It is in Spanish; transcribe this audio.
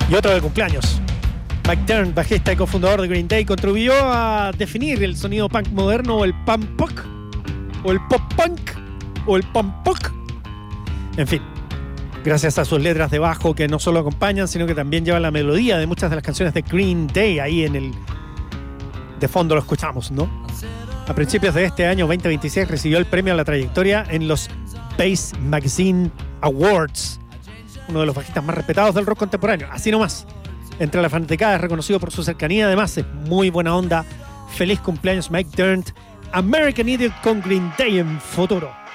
Y otro de cumpleaños. Mike Dirnt, bajista y cofundador de Green Day, contribuyó a definir el sonido punk moderno, o el punk punk, o el pop punk, o el punk punk. En fin, gracias a sus letras de bajo que no solo acompañan, sino que también llevan la melodía de muchas de las canciones de Green Day. Ahí en el de fondo lo escuchamos, ¿no? A principios de este año 2026 recibió el premio a la trayectoria en los Bass Magazine Awards, uno de los bajistas más respetados del rock contemporáneo. Así nomás. Entre la fanaticada es reconocido por su cercanía, además es muy buena onda. Feliz cumpleaños Mike Dirnt. American Idiot con Green Day en futuro.